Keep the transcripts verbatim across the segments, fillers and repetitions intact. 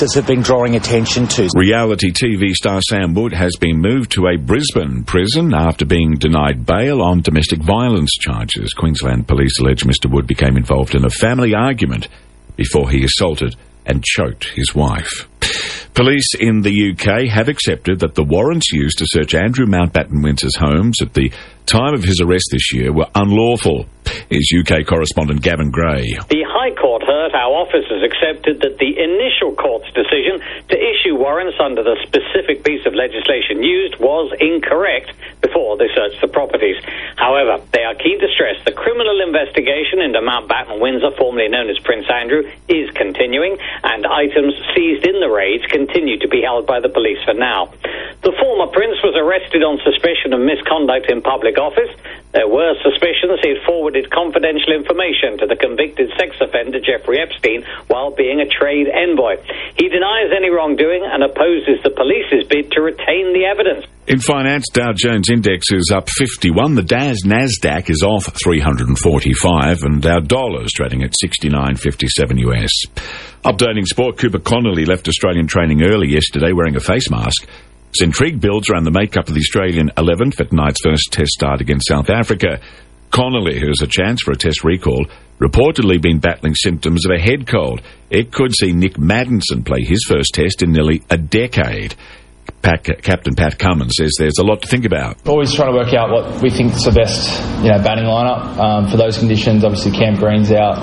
sources have been drawing attention to. Reality T V star Sam Wood has been moved to a Brisbane prison after being denied bail on domestic violence charges. Queensland police allege Mister Wood became involved in a family argument before he assaulted and choked his wife. Police in the U K have accepted that the warrants used to search Andrew Mountbatten Windsor's homes at the time of his arrest this year were unlawful. Here's U K correspondent Gavin Gray. The High Court heard how officers accepted that the initial court's decision to issue warrants under the specific piece of legislation used was incorrect before they searched the properties. However, they are keen to stress the criminal investigation into Mountbatten Windsor, formerly known as Prince Andrew, is continuing, and items seized in the raids continue to be held by the police for now. The former prince was arrested on suspicion of misconduct in public office. There were suspicions he had forwarded confidential information to the convicted sex offender Jeffrey Epstein while being a trade envoy. He denies any wrongdoing and opposes the police's bid to retain the evidence. In finance, Dow Jones Index is up fifty-one, the D A S Nasdaq is off three hundred forty-five, and our dollar is trading at sixty-nine fifty-seven U S. Updating sport, Cooper Connolly left Australian training early yesterday wearing a face mask. As intrigue builds around the makeup of the Australian eleven for tonight's first test start against South Africa. Connolly, who has a chance for a test recall, reportedly been battling symptoms of a head cold. It could see Nick Maddinson play his first test in nearly a decade. Pat, Captain Pat Cummins says there's a lot to think about. Always trying to work out what we think is the best, you know, batting lineup um, for those conditions. Obviously, Cam Green's out.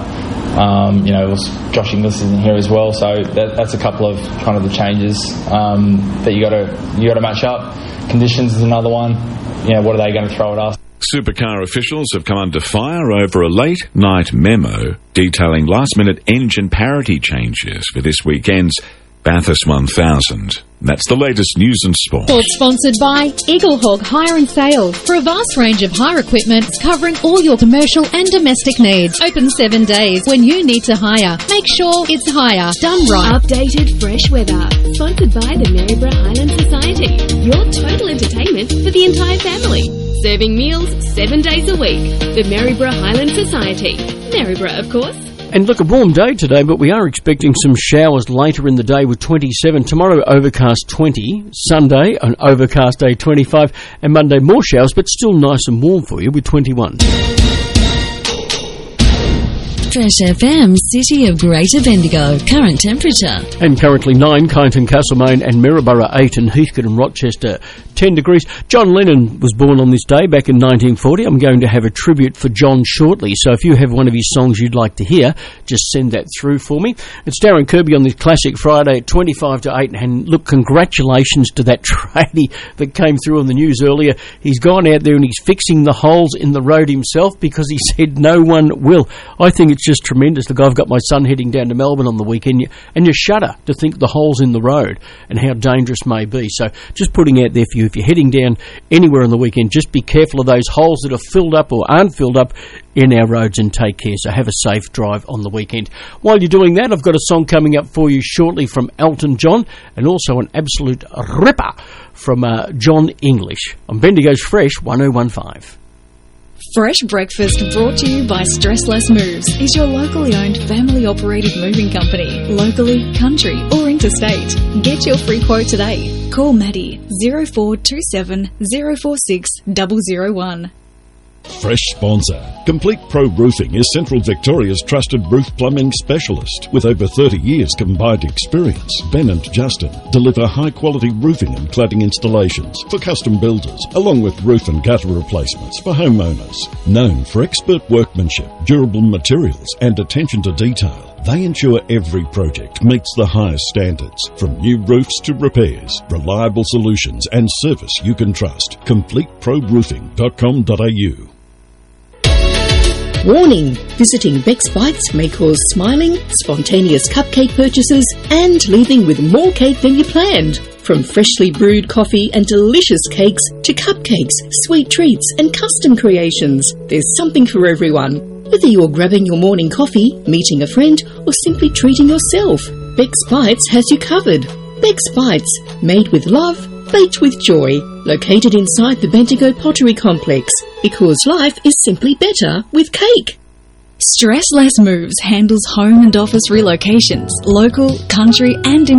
Um, you know, Josh Inglis isn't here as well, so that, that's a couple of kind of the changes um, that you got to you got to match up. Conditions is another one. You know, what are they going to throw at us? Supercar officials have come under fire over a late-night memo detailing last-minute engine parity changes for this weekend's Bathurst one thousand. That's the latest news and sport. Sport sponsored by Eaglehawk Hire and Sales. For a vast range of hire equipment covering all your commercial and domestic needs. Open seven days. When you need to hire, make sure it's hire done right. Updated fresh weather. Sponsored by the Maryborough Highland Society. Your total entertainment for the entire family. Serving meals seven days a week. The Maryborough Highland Society. Maryborough, of course. And look, a warm day today, but we are expecting some showers later in the day with twenty-seven. Tomorrow, overcast twenty. Sunday, an overcast day, twenty-five. And Monday, more showers, but still nice and warm for you with twenty-one. Fresh F M, City of Greater Bendigo. Current temperature. And currently nine, Kyneton, Castlemaine and Maryborough eight, and Heathcote and Rochester ten degrees. John Lennon was born on this day back in nineteen forty. I'm going to have a tribute for John shortly, so if you have one of his songs you'd like to hear, just send that through for me. It's Darren Kirby on this Classic Friday at twenty-five to eight, and look, congratulations to that tradie that came through on the news earlier. He's gone out there and he's fixing the holes in the road himself because he said no one will. I think it's just tremendous. Look, I've got my son heading down to Melbourne on the weekend, and you shudder to think the holes in the road and how dangerous may be. So just putting out there for you, if you're heading down anywhere on the weekend, just be careful of those holes that are filled up or aren't filled up in our roads, and take care. So have a safe drive on the weekend. While you're doing that, I've got a song coming up for you shortly from Elton John, and also an absolute ripper from uh, John English on Bendigo's Fresh one oh one point five. Fresh Breakfast, brought to you by Stressless Moves, is your locally owned, family-operated moving company. Locally, country or interstate. Get your free quote today. Call Maddie zero four two seven zero four six zero zero one. Fresh sponsor. Complete Pro Roofing is Central Victoria's trusted roof plumbing specialist. With over thirty years combined experience, Ben and Justin deliver high-quality roofing and cladding installations for custom builders, along with roof and gutter replacements for homeowners. Known for expert workmanship, durable materials, and attention to detail, they ensure every project meets the highest standards. From new roofs to repairs, reliable solutions and service you can trust. complete pro roofing dot com dot a u. Warning! Visiting Beck's Bites may cause smiling, spontaneous cupcake purchases and leaving with more cake than you planned. From freshly brewed coffee and delicious cakes to cupcakes, sweet treats and custom creations, there's something for everyone. Whether you're grabbing your morning coffee, meeting a friend or simply treating yourself, Beck's Bites has you covered. Beck's Bites, made with love, baked with joy, located inside the Bendigo Pottery Complex, because life is simply better with cake. Stressless Moves handles home and office relocations, local, country and